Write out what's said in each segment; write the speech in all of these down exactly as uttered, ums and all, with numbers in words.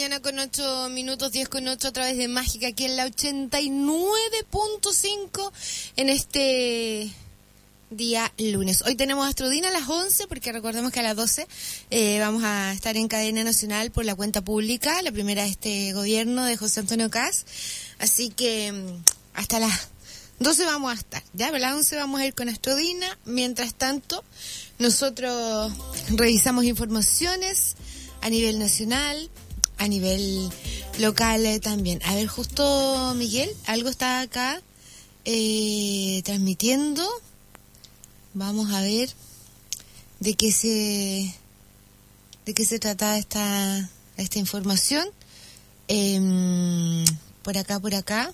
mañana con ocho minutos, diez con ocho a través de Mágica, aquí en la ochenta y nueve punto cinco en este día lunes. Hoy tenemos Astrodina a las once, porque recordemos que a las doce eh, vamos a estar en cadena nacional por la cuenta pública, la primera de este gobierno de José Antonio Kast. Así que hasta las doce vamos a estar, ya, a las once vamos a ir con Astrodina. Mientras tanto, nosotros revisamos informaciones a nivel nacional, a nivel local eh, también. A ver, justo Miguel, algo está acá eh, transmitiendo. Vamos a ver de qué se de qué se trata esta esta información. Eh, por acá, por acá,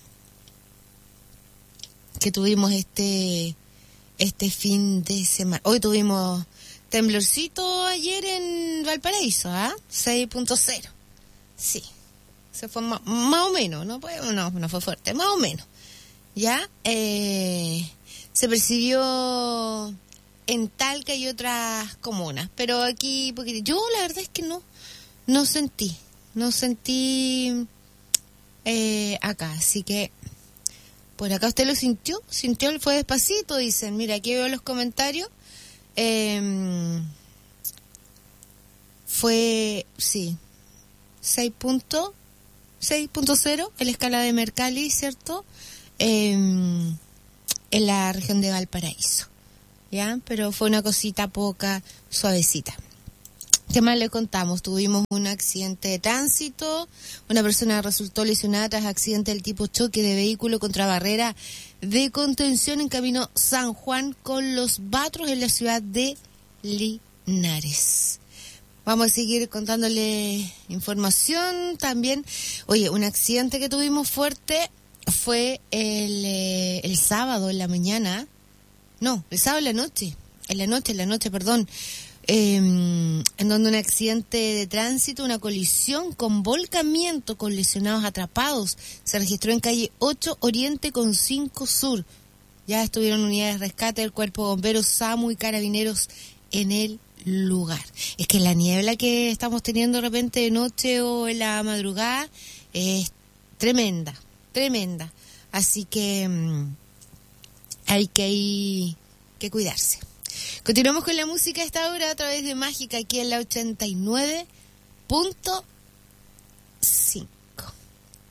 que tuvimos este este fin de semana. Hoy tuvimos temblorcito ayer en Valparaíso, ¿ah? seis punto cero. Sí, se fue más, más o menos, ¿no? Pues, no, no fue fuerte, más o menos. ¿Ya? Eh, se percibió en Talca y otras comunas, pero aquí, porque yo la verdad es que no, no sentí, no sentí eh, acá, así que por acá usted lo sintió, sintió, fue despacito, dicen, mira, aquí veo los comentarios. Eh, fue, sí, seis punto cero en la escala de Mercalli, ¿cierto? Eh, en la región de Valparaíso, ¿ya? Pero fue una cosita poca, suavecita. ¿Qué más le contamos? Tuvimos un accidente de tránsito, una persona resultó lesionada tras accidente del tipo choque de vehículo contra barrera de contención en camino San Juan con Los Batros en la ciudad de Linares. Vamos a seguir contándole información también. Oye, un accidente que tuvimos fuerte fue el, eh, el sábado en la mañana, no, el sábado en la noche, en la noche, en la noche, perdón, eh, en donde un accidente de tránsito, una colisión con volcamiento con lesionados atrapados, se registró en calle ocho Oriente con cinco Sur. Ya estuvieron unidades de rescate del Cuerpo de Bomberos, SAMU y Carabineros en el lugar. Es que la niebla que estamos teniendo de repente de noche o en la madrugada es tremenda, tremenda. Así que mmm, hay que, hay que cuidarse. Continuamos con la música a esta hora a través de Mágica aquí en la ochenta y nueve punto